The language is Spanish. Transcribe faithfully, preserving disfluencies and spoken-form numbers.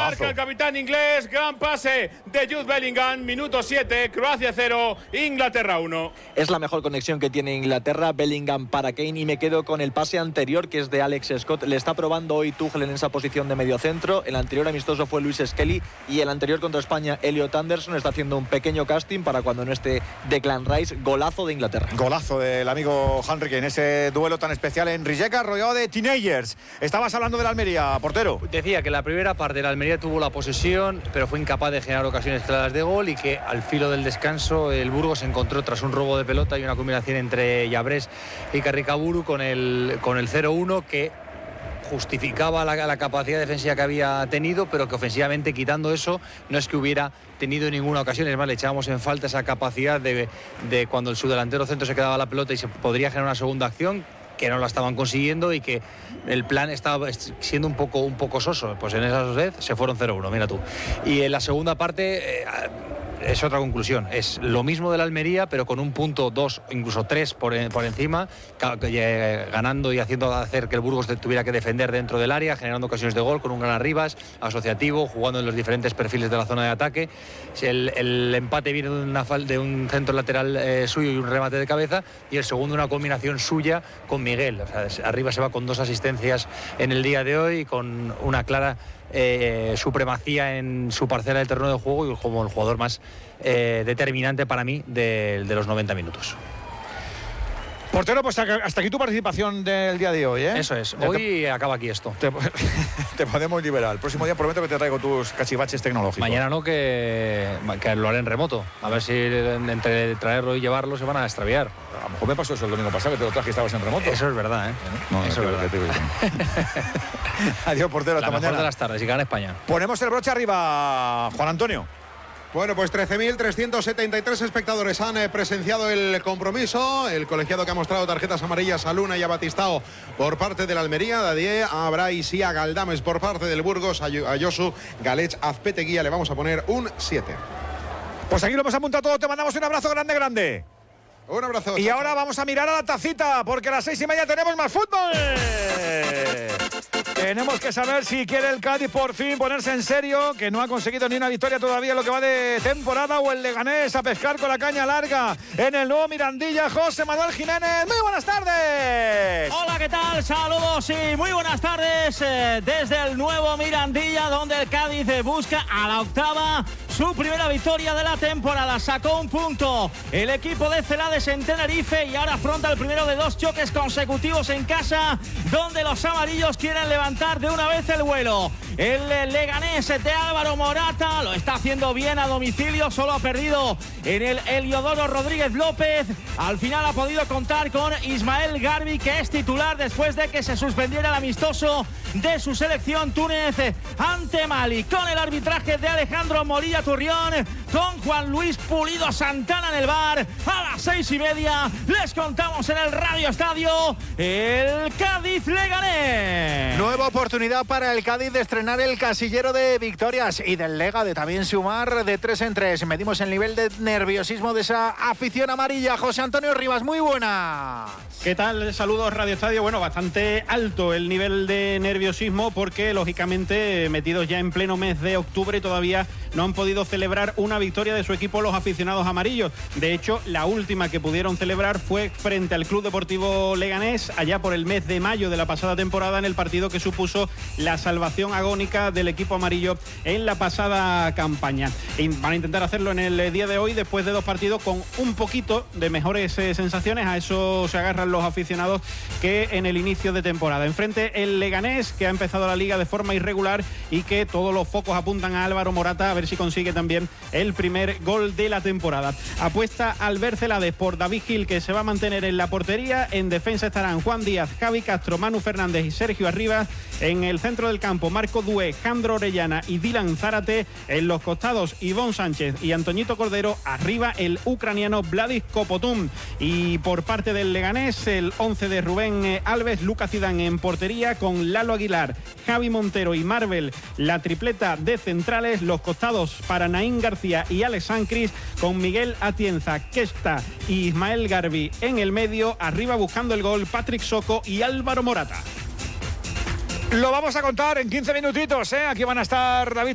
Marca el capitán inglés, gran pase de Jude Bellingham, minuto siete, Croacia cero, Inglaterra uno. Es la mejor conexión que tiene Inglaterra, Bellingham para Kane, y me quedo con el pase anterior, que es de Alex Scott. Le está probando hoy Tuchel en esa posición de mediocentro. El anterior amistoso fue Luis Skelly y el anterior contra España, Elliot Anderson. Está haciendo un pequeño casting para cuando no esté Declan Rice. Golazo de Inglaterra. Golazo del amigo Henry en ese duelo tan especial en Rijeka, rodeado de teenagers. Estabas hablando de la Almería, portero. Decía que la primera parte la Almería tuvo la posesión, pero fue incapaz de generar ocasiones claras de gol, y que al filo del descanso el Burgos se encontró tras un robo de pelota y una combinación entre Llabrés y Carricaburu con el, con el cero uno, que justificaba la, la capacidad defensiva que había tenido, pero que ofensivamente, quitando eso, no es que hubiera tenido ninguna ocasión. Es más, le echábamos en falta esa capacidad de, de cuando el subdelantero centro se quedaba la pelota y se podría generar una segunda acción, que no la estaban consiguiendo, y que el plan estaba siendo un poco, un poco soso. Pues en esa vez se fueron cero uno, mira tú. Y en la segunda parte... Eh, es otra conclusión, es lo mismo de la Almería, pero con un punto, dos, incluso tres por, por encima, ganando y haciendo hacer que el Burgos tuviera que defender dentro del área, generando ocasiones de gol, con un gran Arribas, asociativo, jugando en los diferentes perfiles de la zona de ataque. El, el empate viene de, una, de un centro lateral eh, suyo y un remate de cabeza, y el segundo una combinación suya con Miguel. O sea, Arribas se va con dos asistencias en el día de hoy, con una clara Eh, supremacía en su parcela del terreno de juego, y como el jugador más eh, determinante para mí de, de los noventa minutos. Portero, pues hasta aquí tu participación del día de hoy, ¿eh? Eso es, hoy te, acaba aquí esto. Te, te podemos liberar. El próximo día prometo que te traigo tus cachivaches tecnológicos. Mañana no, que, que lo haré en remoto. A ver si entre traerlo y llevarlo se van a extraviar. A lo mejor me pasó eso el domingo pasado, que te lo traje y estabas en remoto. Eso es verdad, ¿eh? No, eso no, es verdad. Que te Adiós, portero, hasta la mañana. Mejor de las tardes, y gana España. Ponemos el broche arriba, Juan Antonio. Bueno, pues trece mil trescientos setenta y tres espectadores han eh, presenciado el compromiso. El colegiado que ha mostrado tarjetas amarillas a Luna y a Batistao por parte de la Almería, Dadié, a Brais y a Galdames por parte del Burgos, a, a Josu, Galech, Azpeteguía. Le vamos a poner un siete. Pues aquí lo hemos apuntado todo. Te mandamos un abrazo grande, grande. Un abrazo. Y chao, ahora chao. vamos a mirar a la tacita, porque a las seis y media tenemos más fútbol. Tenemos que saber si quiere el Cádiz por fin ponerse en serio, que no ha conseguido ni una victoria todavía en lo que va de temporada, o el Leganés a pescar con la caña larga en el nuevo Mirandilla. José Manuel Jiménez, muy buenas tardes. Hola, ¿qué tal? Saludos y muy buenas tardes eh, desde el nuevo Mirandilla, donde el Cádiz busca a la octava su primera victoria de la temporada. Sacó un punto el equipo de Celades en Tenerife, y ahora afronta el primero de dos choques consecutivos en casa, donde los amarillos quieren levantar de una vez el vuelo. El Leganés de Álvaro Morata lo está haciendo bien a domicilio, solo ha perdido en el Heliodoro Rodríguez López. Al final ha podido contar con Ismael Garbi, que es titular después de que se suspendiera el amistoso de su selección Túnez ante Mali, con el arbitraje de Alejandro Morilla Turrión, con Juan Luis Pulido Santana en el bar. A las seis y media les contamos en el Radio Estadio el Cádiz Leganés. Nueva oportunidad para el Cádiz de estrenar el casillero de victorias, y del Lega de también sumar de tres en tres. Medimos el nivel de nerviosismo de esa afición amarilla. José Antonio Rivas, muy buena. ¿Qué tal? Saludos, Radio Estadio. Bueno, bastante alto el nivel de nerviosismo, porque lógicamente metidos ya en pleno mes de octubre todavía no han podido celebrar una victoria de su equipo los aficionados amarillos. De hecho, la última que pudieron celebrar fue frente al Club Deportivo Leganés, allá por el mes de mayo de la pasada temporada, en el partido que supuso la salvación agónica del equipo amarillo en la pasada campaña. Y van a intentar hacerlo en el día de hoy, después de dos partidos con un poquito de mejores eh, sensaciones. A eso se agarran los aficionados, que en el inicio de temporada. Enfrente el Leganés, que ha empezado la liga de forma irregular, y que todos los focos apuntan a Álvaro Morata a ver si consigue también el primer gol de la temporada. Apuesta Albert Celades por David Gil, que se va a mantener en la portería. En defensa estarán Juan Díaz, Javi Castro, Manu Fernández y Sergio Arribas. En el centro del campo, Marco Dué, Jandro Orellana y Dylan Zárate. En los costados, Ivón Sánchez y Antoñito Cordero. Arriba el ucraniano Vladis Kopotum. Y por parte del Leganés, el once de Rubén Alves, Lucas Zidane en portería, con Lalo Aguilar, Javi Montero y Marvel, la tripleta de centrales. Los costados para Naín García y Alex Sancris, con Miguel Atienza, Kesta y Ismael Garbi en el medio. Arriba buscando el gol, Patrick Soco y Álvaro Morata. Lo vamos a contar en quince minutitos, ¿eh? Aquí van a estar David